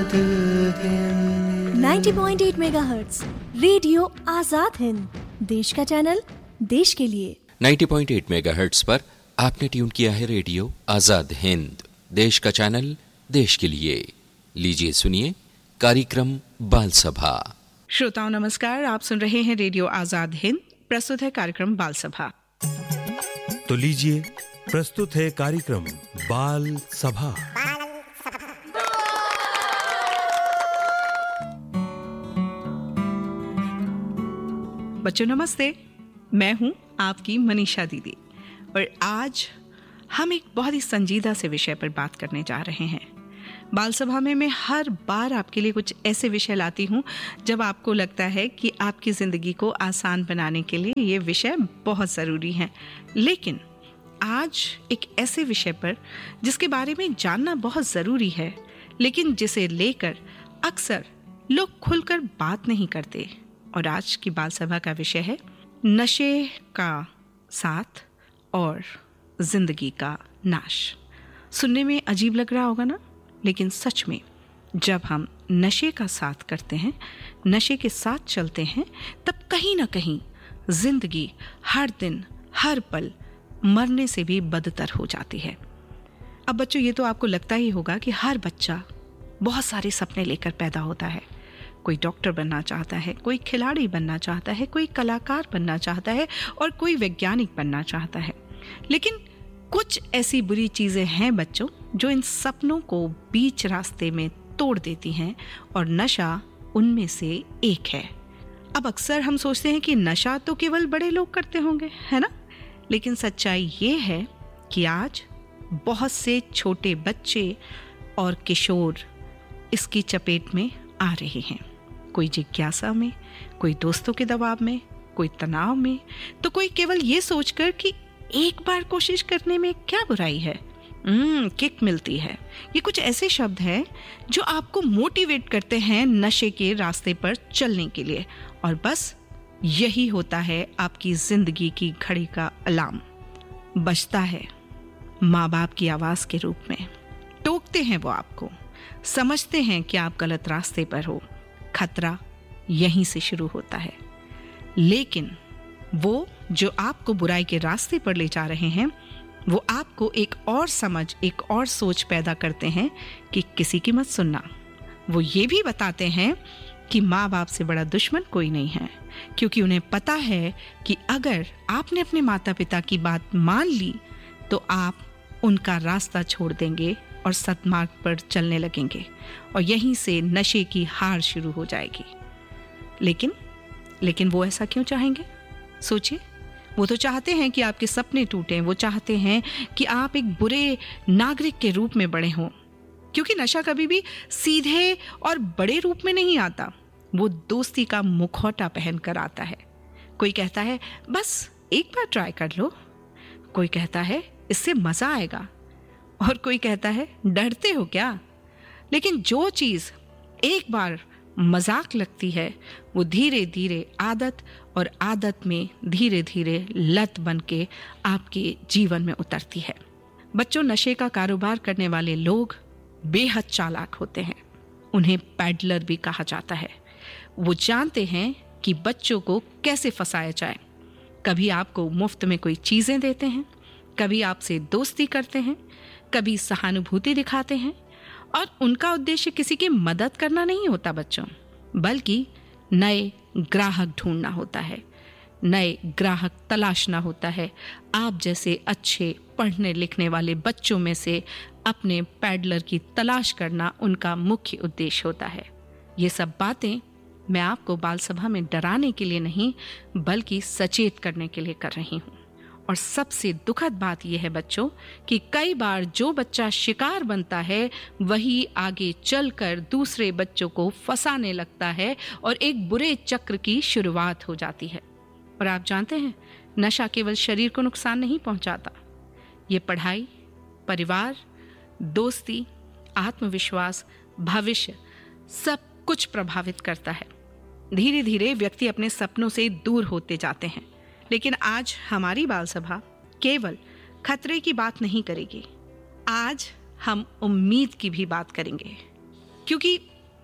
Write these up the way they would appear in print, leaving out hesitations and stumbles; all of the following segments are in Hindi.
90.8 मेगाहर्ट्ज रेडियो आजाद हिंद, देश का चैनल, देश के लिए। 90.8 मेगाहर्ट्ज पर आपने ट्यून किया है रेडियो आजाद हिंद, देश का चैनल, देश के लिए। लीजिए सुनिए कार्यक्रम बाल सभा। श्रोताओं नमस्कार, आप सुन रहे हैं रेडियो आजाद हिंद, प्रस्तुत है कार्यक्रम बाल सभा। तो लीजिए प्रस्तुत है कार्यक्रम बाल सभा। बच्चों नमस्ते, मैं हूं आपकी मनीषा दीदी और आज हम एक बहुत ही संजीदा से विषय पर बात करने जा रहे हैं। बाल सभा में मैं हर बार आपके लिए कुछ ऐसे विषय लाती हूं जब आपको लगता है कि आपकी ज़िंदगी को आसान बनाने के लिए ये विषय बहुत ज़रूरी है। लेकिन आज एक ऐसे विषय पर जिसके बारे में जानना बहुत ज़रूरी है, लेकिन जिसे लेकर अक्सर लोग खुलकर बात नहीं करते। और आज की बाल सभा का विषय है नशे का साथ और जिंदगी का नाश। सुनने में अजीब लग रहा होगा ना, लेकिन सच में जब हम नशे का साथ करते हैं, नशे के साथ चलते हैं, तब कहीं ना कहीं जिंदगी हर दिन हर पल मरने से भी बदतर हो जाती है। अब बच्चों, ये तो आपको लगता ही होगा कि हर बच्चा बहुत सारे सपने लेकर पैदा होता है। कोई डॉक्टर बनना चाहता है, कोई खिलाड़ी बनना चाहता है, कोई कलाकार बनना चाहता है और कोई वैज्ञानिक बनना चाहता है। लेकिन कुछ ऐसी बुरी चीज़ें हैं बच्चों जो इन सपनों को बीच रास्ते में तोड़ देती हैं, और नशा उनमें से एक है। अब अक्सर हम सोचते हैं कि नशा तो केवल बड़े लोग करते होंगे, है ना? लेकिन सच्चाई ये है कि आज बहुत से छोटे बच्चे और किशोर इसकी चपेट में आ रहे हैं। कोई जिज्ञासा में, कोई दोस्तों के दबाव में, कोई तनाव में, तो कोई केवल ये सोचकर कि एक बार कोशिश करने में क्या बुराई है, किक मिलती है। ये कुछ ऐसे शब्द हैं जो आपको मोटिवेट करते हैं नशे के रास्ते पर चलने के लिए, और बस यही होता है आपकी जिंदगी की घड़ी का अलार्म। बजता है माँ बाप की आवाज के रूप में। टोकते हैं वो आपको, समझते हैं कि आप गलत रास्ते पर हो। खतरा यहीं से शुरू होता है। लेकिन वो जो आपको बुराई के रास्ते पर ले जा रहे हैं, वो आपको एक और समझ, एक और सोच पैदा करते हैं कि किसी की मत सुनना। वो ये भी बताते हैं कि माँ बाप से बड़ा दुश्मन कोई नहीं है, क्योंकि उन्हें पता है कि अगर आपने अपने माता पिता की बात मान ली तो आप उनका रास्ता छोड़ देंगे और सतमार्ग पर चलने लगेंगे, और यहीं से नशे की हार शुरू हो जाएगी। लेकिन वो ऐसा क्यों चाहेंगे? सोचिए, वो तो चाहते हैं कि आपके सपने टूटें। वो चाहते हैं कि आप एक बुरे नागरिक के रूप में बड़े हों, क्योंकि नशा कभी भी सीधे और बड़े रूप में नहीं आता। वो दोस्ती का मुखौटा पहन कर आता है। कोई कहता है बस एक बार ट्राई कर लो, कोई कहता है इससे मजा आएगा, और कोई कहता है डरते हो क्या? लेकिन जो चीज़ एक बार मजाक लगती है, वो धीरे धीरे आदत, और आदत में धीरे धीरे लत बन के आपके जीवन में उतरती है। बच्चों, नशे का कारोबार करने वाले लोग बेहद चालाक होते हैं। उन्हें पैडलर भी कहा जाता है। वो जानते हैं कि बच्चों को कैसे फंसाया जाए। कभी आपको मुफ्त में कोई चीज़ें देते हैं, कभी आपसे दोस्ती करते हैं, कभी सहानुभूति दिखाते हैं, और उनका उद्देश्य किसी की मदद करना नहीं होता बच्चों, बल्कि नए ग्राहक ढूंढना होता है, नए ग्राहक तलाशना होता है। आप जैसे अच्छे पढ़ने लिखने वाले बच्चों में से अपने पैडलर की तलाश करना उनका मुख्य उद्देश्य होता है। ये सब बातें मैं आपको बाल सभा में डराने के लिए नहीं, बल्कि सचेत करने के लिए कर रही हूँ। और सबसे दुखद बात यह है बच्चों कि कई बार जो बच्चा शिकार बनता है, वही आगे चलकर दूसरे बच्चों को फंसाने लगता है, और एक बुरे चक्र की शुरुआत हो जाती है। और आप जानते हैं, नशा केवल शरीर को नुकसान नहीं पहुंचाता, ये पढ़ाई, परिवार, दोस्ती, आत्मविश्वास, भविष्य सब कुछ प्रभावित करता है। धीरे धीरे व्यक्ति अपने सपनों से दूर होते जाते हैं। लेकिन आज हमारी बाल सभा केवल खतरे की बात नहीं करेगी, आज हम उम्मीद की भी बात करेंगे, क्योंकि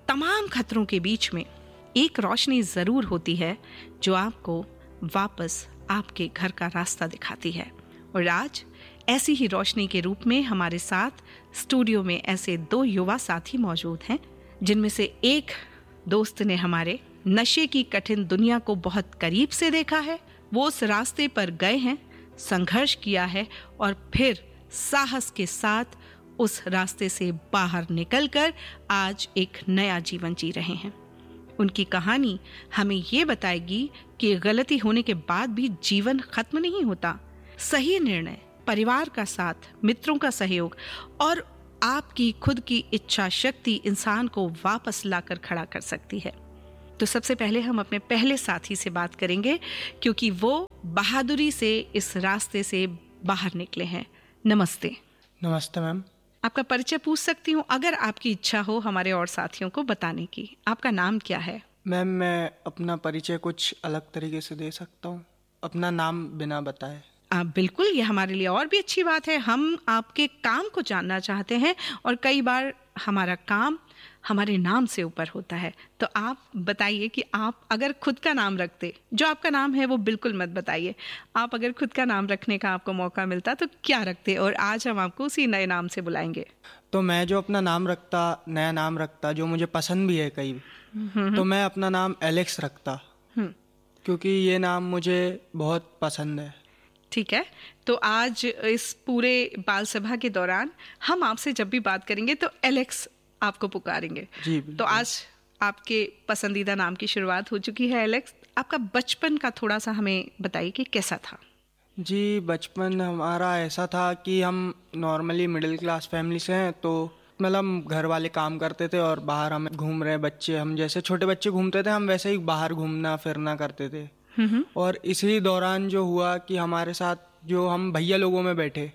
तमाम खतरों के बीच में एक रोशनी जरूर होती है जो आपको वापस आपके घर का रास्ता दिखाती है। और आज ऐसी ही रोशनी के रूप में हमारे साथ स्टूडियो में ऐसे 2 युवा साथी मौजूद हैं, जिनमें से एक दोस्त ने हमारे नशे की कठिन दुनिया को बहुत करीब से देखा है। वो उस रास्ते पर गए हैं, संघर्ष किया है और फिर साहस के साथ उस रास्ते से बाहर निकलकर आज एक नया जीवन जी रहे हैं। उनकी कहानी हमें ये बताएगी कि गलती होने के बाद भी जीवन खत्म नहीं होता। सही निर्णय, परिवार का साथ, मित्रों का सहयोग और आपकी खुद की इच्छा शक्ति इंसान को वापस लाकर खड़ा कर सकती है। तो सबसे पहले हम अपने पहले साथी से बात करेंगे, क्योंकि वो बहादुरी से इस रास्ते से बाहर निकले हैं। नमस्ते। नमस्ते मैम। आपका परिचय पूछ सकती हूँ अगर आपकी इच्छा हो हमारे और साथियों को बताने की? आपका नाम क्या है? मैम, मैं अपना परिचय कुछ अलग तरीके से दे सकता हूँ, अपना नाम बिना बताए। बिल्कुल, ये हमारे लिए और भी अच्छी बात है। हम आपके काम को जानना चाहते हैं और कई बार हमारा काम हमारे नाम से ऊपर होता है। तो आप बताइए कि आप अगर खुद का नाम रखते, जो आपका नाम है वो बिल्कुल मत बताइए, आप अगर खुद का नाम रखने का आपको मौका मिलता तो क्या रखते? और आज हम आपको उसी नए नाम से बुलाएंगे। तो मैं जो अपना नाम रखता, नया नाम रखता, जो मुझे पसंद भी है कई, तो मैं अपना नाम एलेक्स रखता, क्योंकि ये नाम मुझे बहुत पसंद है। ठीक है, तो आज इस पूरे बाल सभा के दौरान हम आपसे जब भी बात करेंगे तो एलेक्स आपको पुकारेंगे। जी, तो आज आपके पसंदीदा नाम की शुरुआत हो चुकी है एलेक्स। आपका बचपन का थोड़ा सा हमें बताइए कि कैसा था? जी, बचपन हमारा ऐसा था कि हम नॉर्मली मिडिल क्लास फैमिली से हैं, तो मतलब घर वाले काम करते थे और बाहर हम घूम रहे बच्चे, हम जैसे छोटे बच्चे घूमते थे, हम वैसे ही बाहर घूमना फिरना करते थे। और इसी दौरान जो हुआ कि हमारे साथ जो हम भैया लोगों में बैठे,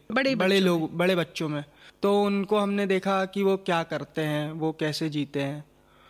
बड़े बच्चों में, तो उनको हमने देखा कि वो क्या करते हैं, वो कैसे जीते हैं।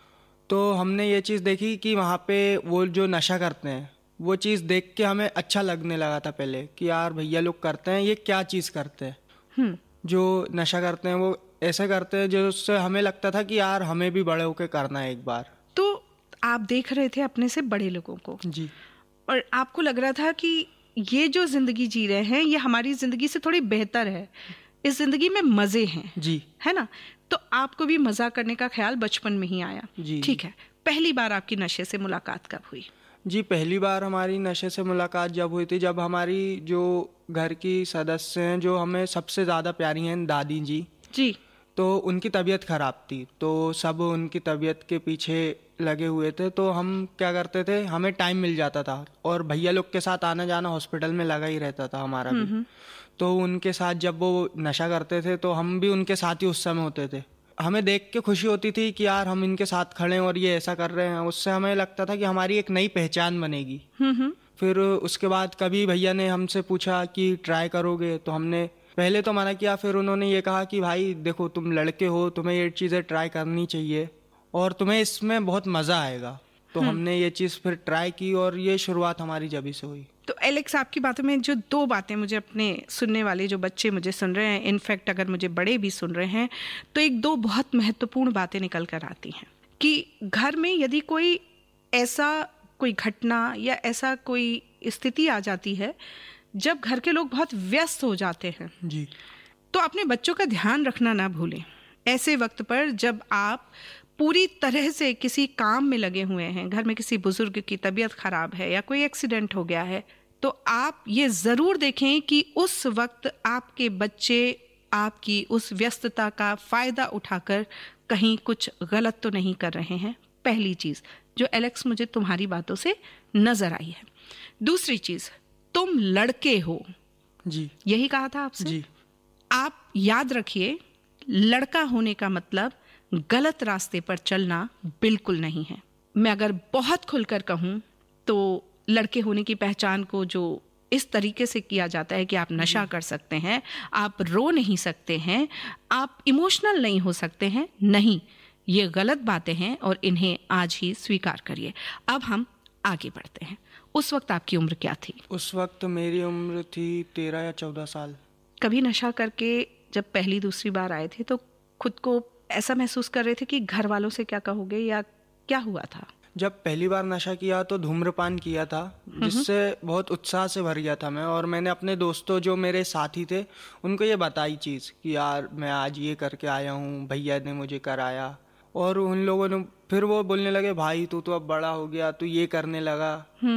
तो हमने ये चीज़ देखी कि वहाँ पे वो जो नशा करते हैं, वो चीज़ देख के हमें अच्छा लगने लगा था पहले कि यार भैया लोग करते हैं, ये क्या चीज़ करते हैं। जो नशा करते हैं वो ऐसे करते हैं जो उससे हमें लगता था कि यार हमें भी बड़े होके करना है एक बार। तो आप देख रहे थे अपने से बड़े लोगों को जी, और आपको लग रहा था कि ये जो जिंदगी जी रहे हैं ये हमारी जिंदगी से थोड़ी बेहतर है, इस जिंदगी में मजे हैं। जी, है ना? तो आपको भी मजा करने का ख्याल बचपन में ही आया। जी, ठीक है, पहली बार आपकी नशे से मुलाकात कब हुई? जी, पहली बार हमारी नशे से मुलाकात जब हुई थी, जब हमारी जो घर की सदस्य हैं, जो हमें सबसे ज़्यादा प्यारी हैं, दादी जी जी, तो उनकी तबीयत ख़राब थी, तो सब उनकी तबीयत के पीछे लगे हुए थे। तो हम क्या करते थे, हमें टाइम मिल जाता था और भैया लोग के साथ आना जाना हॉस्पिटल में लगा ही रहता था हमारा भी। तो उनके साथ जब वो नशा करते थे तो हम भी उनके साथ ही उस समय होते थे। हमें देख के खुशी होती थी कि यार हम इनके साथ खड़े हैं और ये ऐसा कर रहे हैं। उससे हमें लगता था कि हमारी एक नई पहचान बनेगी। फिर उसके बाद कभी भैया ने हमसे पूछा कि ट्राई करोगे, तो हमने पहले तो मना किया। फिर उन्होंने ये कहा कि भाई देखो तुम लड़के हो, तुम्हें ये चीज़ें ट्राई करनी चाहिए और तुम्हें इसमें बहुत मज़ा आएगा। तो हमने ये चीज़ फिर ट्राई की और ये शुरुआत हमारी जब से हुई। तो एलेक्स, आपकी बातों में जो 2 बातें मुझे अपने सुनने वाले जो बच्चे मुझे सुन रहे हैं, इनफैक्ट अगर मुझे बड़े भी सुन रहे हैं, तो 1-2 बहुत महत्वपूर्ण बातें निकल कर आती हैं कि घर में यदि कोई घटना या ऐसा कोई स्थिति आ जाती है जब घर के लोग बहुत व्यस्त हो जाते हैं जी, तो अपने बच्चों का ध्यान रखना ना भूलें। ऐसे वक्त पर जब आप पूरी तरह से किसी काम में लगे हुए हैं, घर में किसी बुजुर्ग की तबीयत खराब है या कोई एक्सीडेंट हो गया है, तो आप ये ज़रूर देखें कि उस वक्त आपके बच्चे आपकी उस व्यस्तता का फ़ायदा उठाकर कहीं कुछ गलत तो नहीं कर रहे हैं। पहली चीज़ जो एलेक्स मुझे तुम्हारी बातों से नज़र आई है। दूसरी चीज़, तुम लड़के हो, जी, यही कहा था आपसे। जी, आप याद रखिए, लड़का होने का मतलब गलत रास्ते पर चलना बिल्कुल नहीं है। मैं अगर बहुत खुलकर कहूँ तो लड़के होने की पहचान को जो इस तरीके से किया जाता है कि आप नशा कर सकते हैं, आप रो नहीं सकते हैं, आप इमोशनल नहीं हो सकते हैं, नहीं, ये गलत बातें हैं और इन्हें आज ही स्वीकार करिए। अब हम आगे बढ़ते हैं। उस वक्त आपकी उम्र क्या थी? उस वक्त मेरी उम्र थी 13 या 14 साल। कभी नशा करके जब पहली दूसरी बार आए थे तो खुद को ऐसा महसूस कर रहे थे कि घर वालों से क्या कहोगे, या क्या हुआ था? जब पहली बार नशा किया तो धूम्रपान किया था, जिससे बहुत उत्साह से भर गया था मैं। और मैंने अपने दोस्तों जो मेरे साथी थे उनको ये बताई चीज़ कि यार मैं आज ये करके आया हूँ, भैया ने मुझे कराया। और उन लोगों ने फिर वो बोलने लगे भाई तू तो अब बड़ा हो गया, तू ये करने लगा।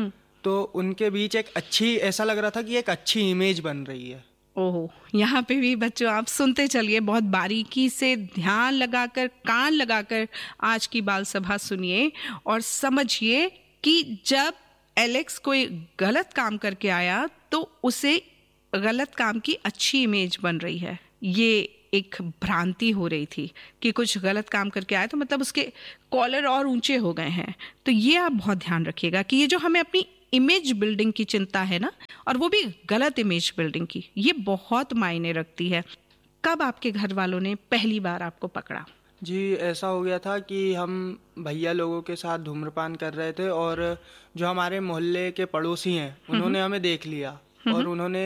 तो उनके बीच एक अच्छी, ऐसा लग रहा था कि एक अच्छी इमेज बन रही है। ओहो, यहाँ पे भी बच्चों आप सुनते चलिए, बहुत बारीकी से ध्यान लगाकर, कान लगाकर आज की बाल सभा सुनिए और समझिए कि जब एलेक्स कोई गलत काम करके आया तो उसे गलत काम की अच्छी इमेज बन रही है। ये एक भ्रांति हो रही थी कि कुछ गलत काम करके आया तो मतलब उसके कॉलर और ऊंचे हो गए हैं। तो ये आप बहुत ध्यान रखिएगा कि ये जो हमें अपनी इमेज बिल्डिंग की चिंता है ना, और वो भी गलत इमेज बिल्डिंग की, ये बहुत मायने रखती है। कब आपके घर वालों ने पहली बार आपको पकड़ा? जी, ऐसा हो गया था कि हम भैया लोगों के साथ धूम्रपान कर रहे थे और जो हमारे मोहल्ले के पड़ोसी हैं उन्होंने हमें देख लिया और उन्होंने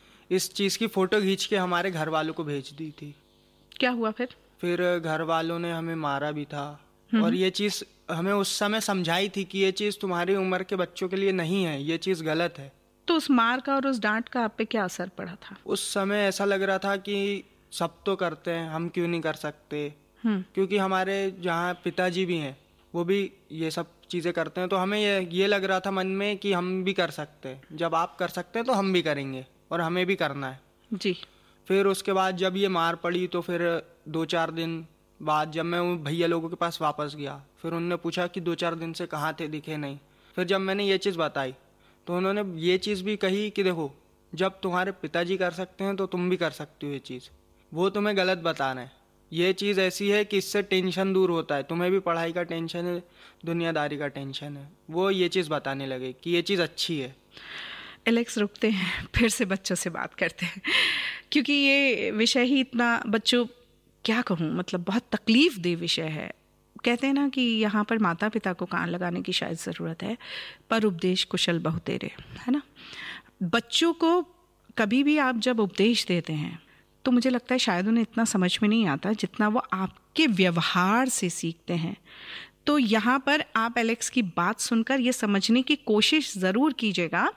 इस चीज़ की फ़ोटो खींच के हमारे घर वालों को भेज दी थी। क्या हुआ फिर? फिर घर वालों ने हमें मारा भी था और ये चीज़ हमें उस समय समझाई थी कि ये चीज़ तुम्हारी उम्र के बच्चों के लिए नहीं है, ये चीज़ गलत है। तो उस मार का और उस डांट का आप पे क्या असर पड़ा था? उस समय ऐसा लग रहा था कि सब तो करते हैं, हम क्यों नहीं कर सकते। क्योंकि हमारे जहाँ पिताजी भी हैं वो भी ये सब चीज़ें करते हैं, तो हमें ये लग रहा था मन में कि हम भी कर सकते हैं। जब आप कर सकते हैं तो हम भी करेंगे और हमें भी करना है जी। फिर उसके बाद जब ये मार पड़ी तो फिर 2-4 दिन बाद जब मैं उन भैया लोगों के पास वापस गया, फिर उन्होंने पूछा कि 2-4 दिन से कहाँ थे, दिखे नहीं। फिर जब मैंने ये चीज़ बताई तो उन्होंने ये चीज़ भी कही कि देखो जब तुम्हारे पिताजी कर सकते हैं तो तुम भी कर सकते हो। ये चीज़ वो तुम्हें गलत बता रहे हैं। ये चीज़ ऐसी है कि इससे टेंशन दूर होता है, तुम्हें भी पढ़ाई का टेंशन है, दुनियादारी का टेंशन है। वो ये चीज़ बताने लगे कि ये चीज़ अच्छी है। एलेक्स, रुकते हैं, फिर से बच्चों से बात करते हैं, क्योंकि ये विषय ही इतना, बच्चों क्या कहूँ, मतलब बहुत तकलीफ दे विषय है। कहते हैं ना कि यहाँ पर माता पिता को कान लगाने की शायद ज़रूरत है, पर उपदेश कुशल बहुतेरे, है ना। बच्चों को कभी भी आप जब उपदेश देते हैं तो मुझे लगता है शायद उन्हें इतना समझ में नहीं आता जितना वो आपके व्यवहार से सीखते हैं। तो यहाँ पर आप एलेक्स की बात सुनकर ये समझने की कोशिश ज़रूर कीजिएगा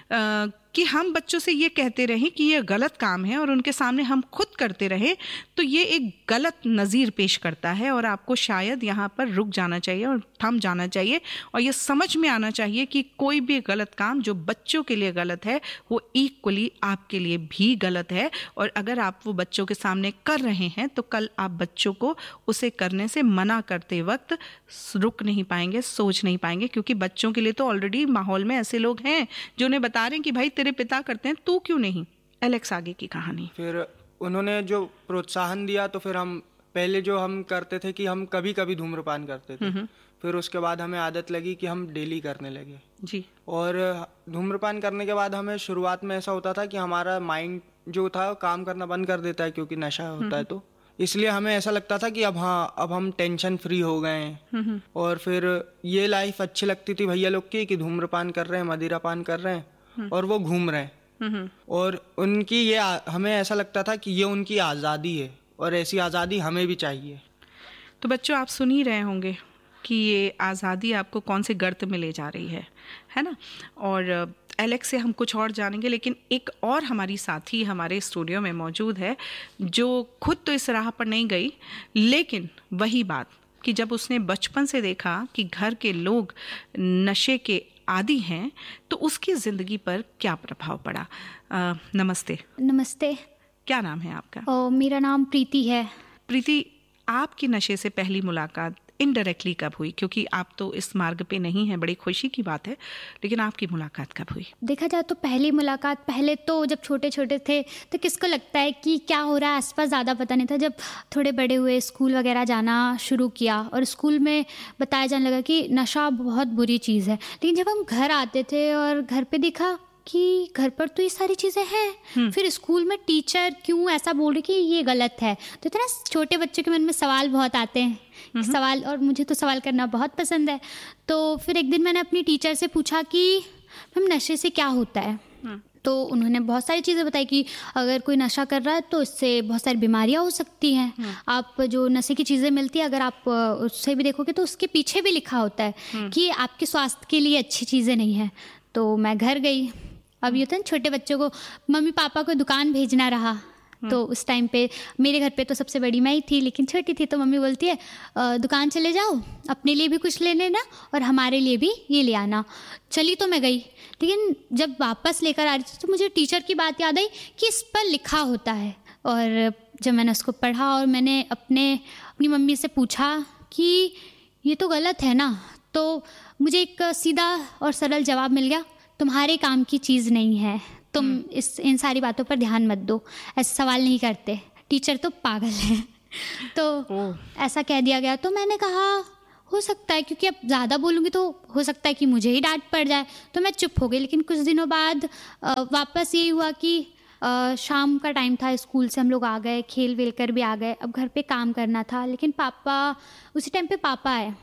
कि हम बच्चों से ये कहते रहें कि ये गलत काम है और उनके सामने हम खुद करते रहें तो ये एक गलत नज़ीर पेश करता है और आपको शायद यहाँ पर रुक जाना चाहिए और थम जाना चाहिए और ये समझ में आना चाहिए कि कोई भी गलत काम जो बच्चों के लिए गलत है वो इक्वली आपके लिए भी गलत है। और अगर आप वो बच्चों के सामने कर रहे हैं तो कल आप बच्चों को उसे करने से मना करते वक्त रुक नहीं पाएंगे, सोच नहीं पाएंगे, क्योंकि बच्चों के लिए तो ऑलरेडी माहौल में ऐसे लोग हैं जो उन्हें बता रहे हैं कि भाई तेरे पिता करते हैं, तू क्यों नहीं। एलेक्स, आगे की कहानी। फिर उन्होंने जो प्रोत्साहन दिया तो फिर हम पहले जो हम करते थे कि हम कभी कभी धूम्रपान करते थे, फिर उसके बाद हमें आदत लगी कि हम डेली करने लगे जी। और धूम्रपान करने के बाद हमें शुरुआत में ऐसा होता था कि हमारा माइंड जो था काम करना बंद कर देता है क्योंकि नशा होता है, तो इसलिए हमें ऐसा लगता था कि अब हम टेंशन फ्री हो गए हैं। और फिर ये लाइफ अच्छी लगती थी भैया लोग की कि धूम्रपान कर रहे हैं, मदिरापान कर रहे हैं और वो घूम रहे हैं और उनकी ये हमें ऐसा लगता था कि ये उनकी आज़ादी है और ऐसी आज़ादी हमें भी चाहिए। तो बच्चों, आप सुन ही रहे होंगे कि ये आज़ादी आपको कौन से गर्त में ले जा रही है ना। और एलेक्स से हम कुछ और जानेंगे, लेकिन एक और हमारी साथी हमारे स्टूडियो में मौजूद है जो खुद तो इस राह पर नहीं गई, लेकिन वही बात कि जब उसने बचपन से देखा कि घर के लोग नशे के आदी हैं तो उसकी ज़िंदगी पर क्या प्रभाव पड़ा। नमस्ते। नमस्ते। क्या नाम है आपका? मेरा नाम प्रीति है। प्रीति, आपकी नशे से पहली मुलाकात इनडायरेक्टली कब हुई? क्योंकि आप तो इस मार्ग पे नहीं हैं, बड़ी खुशी की बात है, लेकिन आपकी मुलाकात कब हुई? देखा जाए तो पहली मुलाकात पहले तो जब छोटे छोटे थे तो किसको लगता है कि क्या हो रहा है आसपास, ज़्यादा पता नहीं था। जब थोड़े बड़े हुए, स्कूल वगैरह जाना शुरू किया और स्कूल में बताया जाने लगा कि नशा बहुत बुरी चीज़ है, लेकिन जब हम घर आते थे और घर पे देखा कि घर पर तो ये सारी चीज़ें हैं, फिर स्कूल में टीचर क्यों ऐसा बोल रही कि ये गलत है, तो इतना छोटे बच्चों के मन में सवाल बहुत आते हैं सवाल, और मुझे तो सवाल करना बहुत पसंद है। तो फिर एक दिन मैंने अपनी टीचर से पूछा कि मैम नशे से क्या होता है, तो उन्होंने बहुत सारी चीज़ें बताई कि अगर कोई नशा कर रहा है तो इससे बहुत सारी बीमारियां हो सकती हैं। आप जो नशे की चीज़ें मिलती है अगर आप उससे भी देखोगे तो उसके पीछे भी लिखा होता है कि आपके स्वास्थ्य के लिए अच्छी चीज़ें नहीं है। तो मैं घर गई। अब ये था ना, छोटे बच्चों को मम्मी पापा को दुकान भेजना रहा, तो उस टाइम पे मेरे घर पे तो सबसे बड़ी मैं ही थी, लेकिन छोटी थी, तो मम्मी बोलती है दुकान चले जाओ, अपने लिए भी कुछ ले लेना और हमारे लिए भी ये ले आना। चली तो मैं गई, लेकिन जब वापस लेकर आ रही थी तो मुझे टीचर की बात याद आई कि इस पर लिखा होता है। और जब मैंने उसको पढ़ा और मैंने अपनी मम्मी से पूछा कि ये तो गलत है ना, तो मुझे एक सीधा और सरल जवाब मिल गया, तुम्हारे काम की चीज़ नहीं है, तुम इन सारी बातों पर ध्यान मत दो, ऐसे सवाल नहीं करते, टीचर तो पागल है। तो ऐसा कह दिया गया। तो मैंने कहा हो सकता है, क्योंकि अब ज़्यादा बोलूँगी तो हो सकता है कि मुझे ही डांट पड़ जाए, तो मैं चुप हो गई। लेकिन कुछ दिनों बाद वापस यही हुआ कि शाम का टाइम था, स्कूल से हम लोग आ गए, खेल वेल कर भी आ गए, अब घर पे काम करना था। लेकिन पापा उसी टाइम पे पापा आए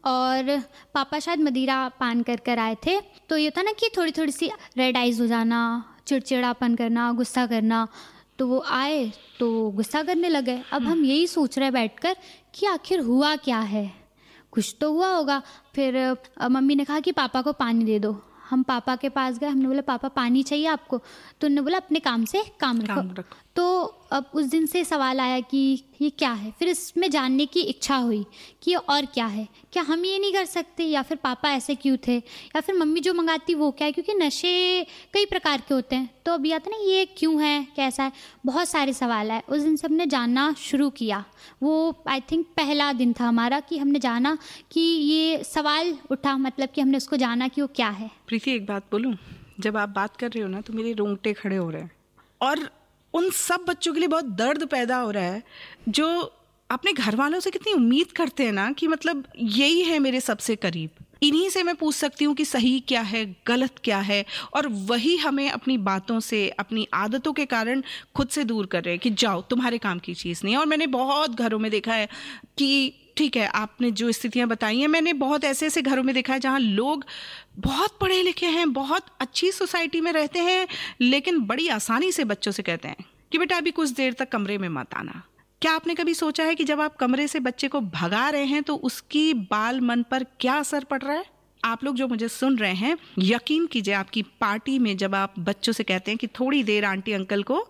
और पापा शायद मदिरा पान कर आए थे। तो ये था ना कि थोड़ी थोड़ी सी रेड आइज़ हो जाना, चिड़चिड़ापन करना, गुस्सा करना। तो वो आए तो गुस्सा करने लगे। अब हम यही सोच रहे बैठकर कि आखिर हुआ क्या है, कुछ तो हुआ होगा। फिर मम्मी ने कहा कि पापा को पानी दे दो। हम पापा के पास गए, हमने बोला पापा पानी चाहिए आपको, तो उन्होंने बोला अपने काम से काम रखो। तो अब उस दिन से सवाल आया कि ये क्या है। फिर इसमें जानने की इच्छा हुई कि ये और क्या है, क्या हम ये नहीं कर सकते, या फिर पापा ऐसे क्यों थे, या फिर मम्मी जो मंगाती वो क्या है, क्योंकि नशे कई प्रकार के होते हैं। तो अब आता ना ये क्यों है, कैसा है, बहुत सारे सवाल आए। उस दिन से हमने जानना शुरू किया। वो आई थिंक पहला दिन था हमारा कि हमने जाना कि ये सवाल उठा, मतलब कि हमने उसको जाना कि वो क्या है। प्रीति एक बात बोलूं, जब आप बात कर रहे हो ना तो मेरे रोंगटे खड़े हो रहे हैं, और उन सब बच्चों के लिए बहुत दर्द पैदा हो रहा है जो अपने घर वालों से कितनी उम्मीद करते हैं ना कि मतलब यही है मेरे सबसे करीब, इन्हीं से मैं पूछ सकती हूँ कि सही क्या है, गलत क्या है, और वही हमें अपनी बातों से, अपनी आदतों के कारण खुद से दूर कर रहे हैं कि जाओ तुम्हारे काम की चीज़ नहीं है। और मैंने बहुत घरों में देखा है कि ठीक है, आपने जो स्थितियां बताई हैं, मैंने बहुत ऐसे ऐसे घरों में देखा है जहां लोग बहुत पढ़े लिखे हैं, बहुत अच्छी सोसाइटी में रहते हैं, लेकिन बड़ी आसानी से बच्चों से कहते हैं कि बेटा अभी कुछ देर तक कमरे में मत आना। क्या आपने कभी सोचा है कि जब आप कमरे से बच्चे को भगा रहे हैं तो उसकी बाल मन पर क्या असर पड़ रहा है? आप लोग जो मुझे सुन रहे हैं, यकीन कीजिए, आपकी पार्टी में जब आप बच्चों से कहते हैं कि थोड़ी देर आंटी अंकल को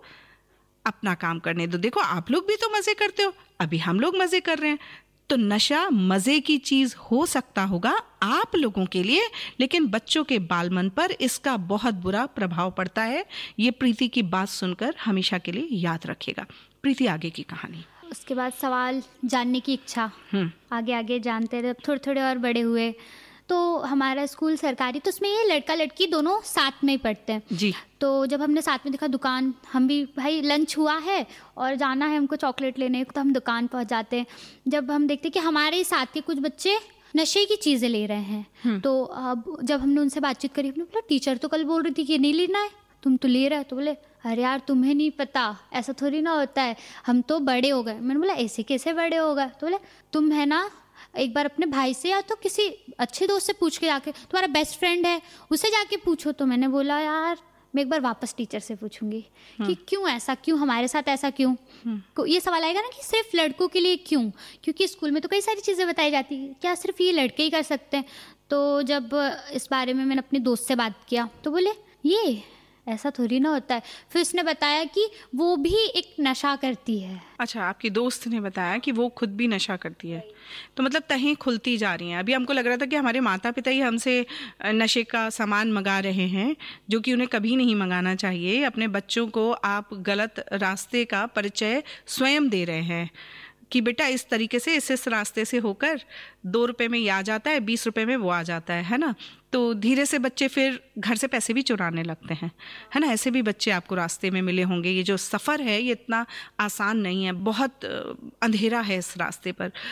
अपना काम करने दो, देखो आप लोग भी तो मजे करते हो, अभी हम लोग मजे कर रहे हैं। तो नशा मजे की चीज हो सकता होगा आप लोगों के लिए, लेकिन बच्चों के बाल मन पर इसका बहुत बुरा प्रभाव पड़ता है। ये प्रीति की बात सुनकर हमेशा के लिए याद रखेगा। प्रीति, आगे की कहानी। उसके बाद सवाल जानने की इच्छा, आगे आगे जानते रहे, थोड़े थोड़े और बड़े हुए। तो हमारा स्कूल सरकारी, तो उसमें ये लड़का लड़की दोनों साथ में ही पढ़ते हैं जी। तो जब हमने साथ में देखा दुकान, हम भी भाई लंच हुआ है और जाना है हमको चॉकलेट लेने, तो हम दुकान पहुंच जाते हैं। जब हम देखते कि हमारे साथ के कुछ बच्चे नशे की चीज़ें ले रहे हैं, तो अब जब हमने उनसे बातचीत करी, हमने बोला टीचर तो कल बोल रही थी कि नहीं लेना है, तुम तो ले रहे हो। तो बोले अरे यार तुम्हें नहीं पता, ऐसा थोड़ी ना होता है, हम तो बड़े हो गए। मैंने बोला ऐसे कैसे बड़े हो गए? तो बोले तुम है ना एक बार अपने भाई से या तो किसी अच्छे दोस्त से पूछ के जाके, तुम्हारा बेस्ट फ्रेंड है उससे जाके पूछो। तो मैंने बोला यार मैं एक बार वापस टीचर से पूछूंगी कि क्यों ऐसा, क्यों हमारे साथ ऐसा क्यों। ये सवाल आएगा ना कि सिर्फ लड़कों के लिए क्यों, क्योंकि स्कूल में तो कई सारी चीज़ें बताई जाती है, क्या सिर्फ ये लड़के ही कर सकते हैं? तो जब इस बारे में मैंने अपने दोस्त से बात किया तो बोले ये ऐसा थोड़ी ना होता है। फिर उसने बताया कि वो भी एक नशा करती है। अच्छा, आपकी दोस्त ने बताया कि वो खुद भी नशा करती है। तो मतलब तहें खुलती जा रही हैं। अभी हमको लग रहा था कि हमारे माता पिता ही हमसे नशे का सामान मंगा रहे हैं, जो कि उन्हें कभी नहीं मंगाना चाहिए। अपने बच्चों को आप गलत रास्ते का परिचय स्वयं दे रहे हैं कि बेटा इस तरीके से इस रास्ते से होकर 2 रुपए में ये आ जाता है, 20 रुपए में वो आ जाता है ना। तो धीरे से बच्चे फिर घर से पैसे भी चुराने लगते हैं, है ना। ऐसे भी बच्चे आपको रास्ते में मिले होंगे। ये जो सफ़र है ये इतना आसान नहीं है, बहुत अंधेरा है इस रास्ते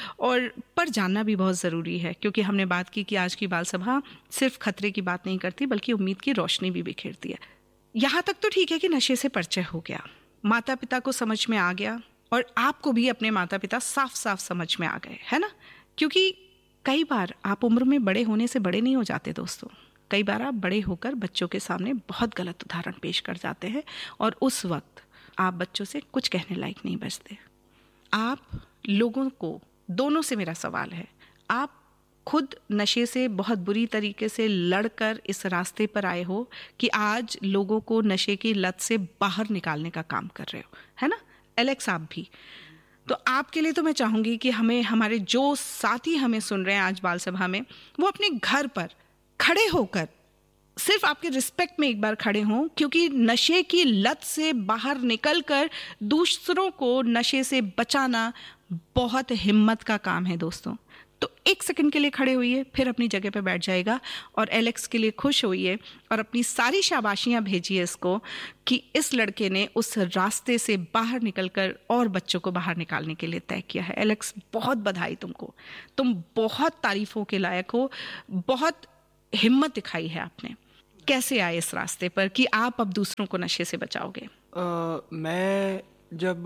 पर जानना भी बहुत ज़रूरी है, क्योंकि हमने बात की कि आज की बाल सभा सिर्फ खतरे की बात नहीं करती बल्कि उम्मीद की रोशनी भी बिखेरती है। यहाँ तक तो ठीक है कि नशे से परिचय हो गया, माता पिता को समझ में आ गया, और आपको भी अपने माता पिता साफ साफ समझ में आ गए, है ना। क्योंकि कई बार आप उम्र में बड़े होने से बड़े नहीं हो जाते दोस्तों, कई बार आप बड़े होकर बच्चों के सामने बहुत गलत उदाहरण पेश कर जाते हैं और उस वक्त आप बच्चों से कुछ कहने लायक नहीं बचते। आप लोगों को, दोनों से मेरा सवाल है, आप खुद नशे से बहुत बुरी तरीके से लड़कर इस रास्ते पर आए हो कि आज लोगों को नशे की लत से बाहर निकालने का काम कर रहे हो, है ना? एलेक्स, आप भी। तो आपके लिए तो मैं चाहूँगी कि हमें, हमारे जो साथी हमें सुन रहे हैं आज बाल सभा में, वो अपने घर पर खड़े होकर सिर्फ आपके रिस्पेक्ट में एक बार खड़े हों, क्योंकि नशे की लत से बाहर निकलकर दूसरों को नशे से बचाना बहुत हिम्मत का काम है दोस्तों। तो एक सेकंड के लिए खड़े होइए, फिर अपनी जगह पे बैठ जाएगा और एलेक्स के लिए खुश होइए और अपनी सारी शाबाशियां भेजिए इसको कि इस लड़के ने उस रास्ते से बाहर निकलकर और बच्चों को बाहर निकालने के लिए तय किया है। एलेक्स, बहुत बधाई तुमको, तुम बहुत तारीफों के लायक हो, बहुत हिम्मत दिखाई है आपने। कैसे आए इस रास्ते पर कि आप अब दूसरों को नशे से बचाओगे? मैं जब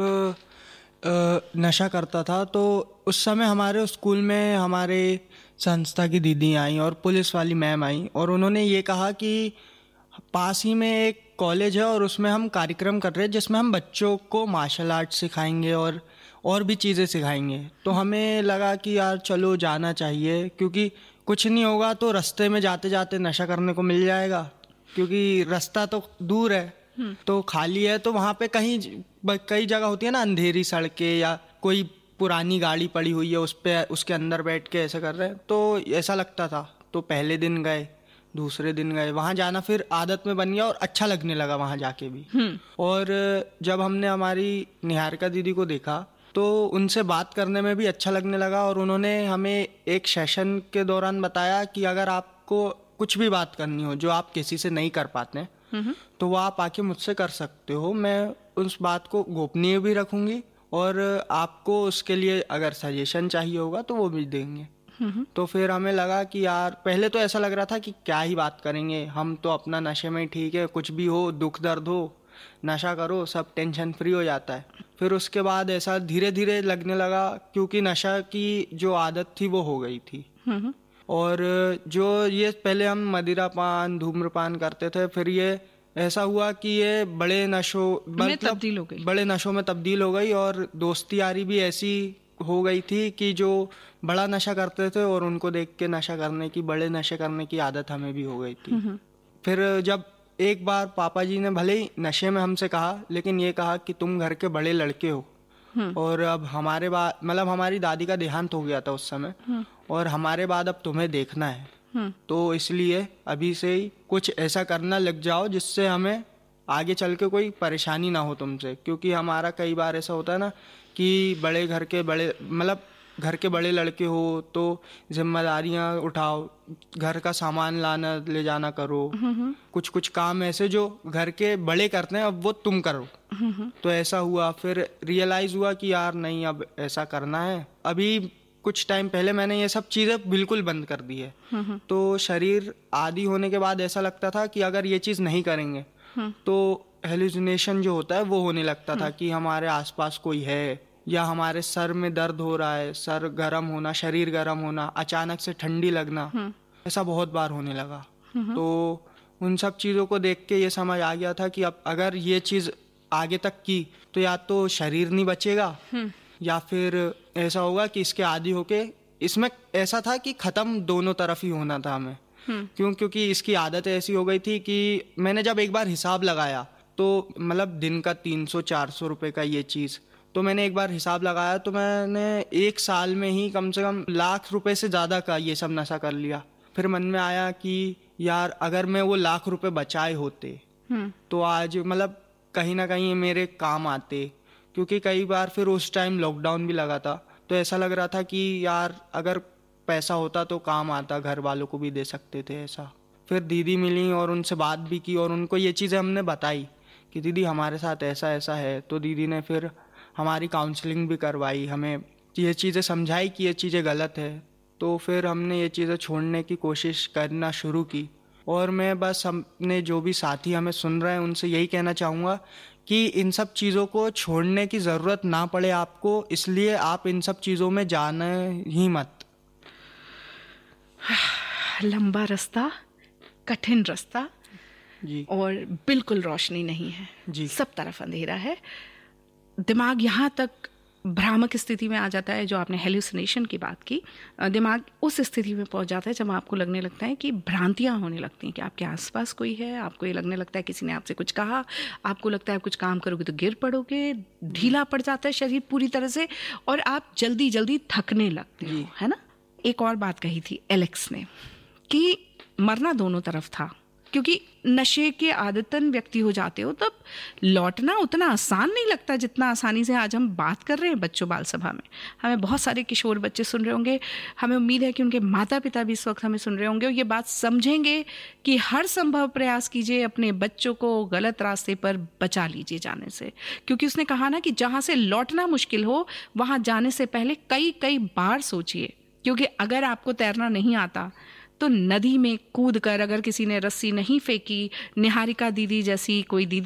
नशा करता था तो उस समय हमारे स्कूल में हमारे संस्था की दीदी आई और पुलिस वाली मैम आई और उन्होंने ये कहा कि पास ही में एक कॉलेज है और उसमें हम कार्यक्रम कर रहे हैं जिसमें हम बच्चों को मार्शल आर्ट सिखाएंगे और भी चीज़ें सिखाएंगे। तो हमें लगा कि यार चलो जाना चाहिए, क्योंकि कुछ नहीं होगा तो रास्ते में जाते जाते नशा करने को मिल जाएगा, क्योंकि रास्ता तो दूर है तो खाली है, तो वहाँ पे कई जगह होती है ना अंधेरी सड़कें या कोई पुरानी गाड़ी पड़ी हुई है उस पे उसके अंदर बैठ के ऐसा कर रहे हैं, तो ऐसा लगता था। तो पहले दिन गए, दूसरे दिन गए, वहाँ जाना फिर आदत में बन गया और अच्छा लगने लगा वहाँ जाके भी। और जब हमने हमारी निहारिका दीदी को देखा तो उनसे बात करने में भी अच्छा लगने लगा और उन्होंने हमें एक सेशन के दौरान बताया कि अगर आपको कुछ भी बात करनी हो जो आप किसी से नहीं कर पाते तो वो आप आके मुझसे कर सकते हो, मैं उस बात को गोपनीय भी रखूंगी और आपको उसके लिए अगर सजेशन चाहिए होगा तो वो भी देंगे। तो फिर हमें लगा कि यार पहले तो ऐसा लग रहा था कि क्या ही बात करेंगे, हम तो अपना नशे में ठीक है, कुछ भी हो, दुख दर्द हो, नशा करो, सब टेंशन फ्री हो जाता है। फिर उसके बाद ऐसा धीरे धीरे लगने लगा, क्योंकि नशा की जो आदत थी वो हो गई थी। और जो ये पहले हम मदिरा पान धूम्रपान करते थे, फिर ये ऐसा हुआ कि ये बड़े नशों में तब्दील हो गई और दोस्ती यारी भी ऐसी हो गई थी कि जो बड़ा नशा करते थे और उनको देख के नशा करने की, बड़े नशे करने की आदत हमें भी हो गई थी। फिर जब एक बार पापा जी ने भले ही नशे में हमसे कहा, लेकिन ये कहा कि तुम घर के बड़े लड़के हो और अब हमारे बाद मतलब हमारी दादी का देहांत हो गया था उस समय और हमारे बाद अब तुम्हें देखना है, तो इसलिए अभी से ही कुछ ऐसा करना लग जाओ जिससे हमें आगे चल के कोई परेशानी ना हो तुमसे। क्योंकि हमारा कई बार ऐसा होता है ना कि बड़े घर के बड़े मतलब घर के बड़े लड़के हो तो जिम्मेदारियां उठाओ, घर का सामान लाना ले जाना करो, कुछ कुछ काम ऐसे जो घर के बड़े करते हैं अब वो तुम करो। तो ऐसा हुआ, फिर रियलाइज हुआ कि यार नहीं अब ऐसा करना है। अभी कुछ टाइम पहले मैंने ये सब चीज़ें बिल्कुल बंद कर दी है। तो शरीर आदी होने के बाद ऐसा लगता था कि अगर ये चीज़ नहीं करेंगे तो हेलुसिनेशन जो होता है वो होने लगता था कि हमारे आसपास कोई है, या हमारे सर में दर्द हो रहा है, सर गर्म होना, शरीर गर्म होना, अचानक से ठंडी लगना, ऐसा बहुत बार होने लगा। तो उन सब चीज़ों को देख के ये समझ आ गया था कि अब अगर ये चीज़ आगे तक की तो या तो शरीर नहीं बचेगा या फिर ऐसा होगा कि इसके आदी होके, इसमें ऐसा था कि ख़त्म दोनों तरफ ही होना था हमें। क्योंकि इसकी आदत ऐसी हो गई थी कि मैंने जब एक बार हिसाब लगाया तो मतलब दिन का 300-400 रुपये का ये चीज़, तो मैंने एक बार हिसाब लगाया तो मैंने एक साल में ही कम से कम लाख रुपए से ज़्यादा का ये सब नशा कर लिया। फिर मन में आया कि यार अगर मैं वो लाख रुपए बचाए होते तो आज मतलब कहीं ना कहीं मेरे काम आते, क्योंकि कई बार फिर उस टाइम लॉकडाउन भी लगा था तो ऐसा लग रहा था कि यार अगर पैसा होता तो काम आता, घर वालों को भी दे सकते थे ऐसा। फिर दीदी मिली और उनसे बात भी की और उनको ये चीज़ें हमने बताई कि दीदी हमारे साथ ऐसा ऐसा है। तो दीदी ने फिर हमारी काउंसलिंग भी करवाई, हमें ये चीज़ें समझाई कि ये चीज़ें गलत है। तो फिर हमने ये चीज़ें छोड़ने की कोशिश करना शुरू की। और मैं बस हमने जो भी साथी हमें सुन रहे हैं उनसे यही कहना चाहूँगा कि इन सब चीज़ों को छोड़ने की ज़रूरत ना पड़े आपको, इसलिए आप इन सब चीज़ों में जाना ही मत। लंबा रास्ता कठिन रास्ता जी और बिल्कुल रोशनी नहीं है जी। सब तरफ अंधेरा है। दिमाग यहाँ तक भ्रामक स्थिति में आ जाता है, जो आपने हेल्यूसिनेशन की बात की, दिमाग उस स्थिति में पहुंच जाता है जब आपको लगने लगता है कि भ्रांतियां होने लगती हैं कि आपके आसपास कोई है, आपको ये लगने लगता है किसी ने आपसे कुछ कहा, आपको लगता है आप कुछ काम करोगे तो गिर पड़ोगे, ढीला पड़ जाता है शरीर पूरी तरह से और आप जल्दी जल्दी थकने लगते हो, है ना। एक और बात कही थी एलेक्स ने कि मरना दोनों तरफ था, क्योंकि नशे के आदतन व्यक्ति हो जाते हो तब लौटना उतना आसान नहीं लगता जितना आसानी से आज हम बात कर रहे हैं बच्चों बाल सभा में। हमें बहुत सारे किशोर बच्चे सुन रहे होंगे, हमें उम्मीद है कि उनके माता पिता भी इस वक्त हमें सुन रहे होंगे और ये बात समझेंगे कि हर संभव प्रयास कीजिए अपने बच्चों को गलत रास्ते पर बचा लीजिए जाने से, क्योंकि उसने कहा ना कि जहाँ से लौटना मुश्किल हो वहाँ जाने से पहले कई बार सोचिए, क्योंकि अगर आपको तैरना नहीं आता तो नदी में कूद कर, अगर किसी ने रस्सी नहीं फेंकी, निहारिका दीदी जैसी कोई दीदी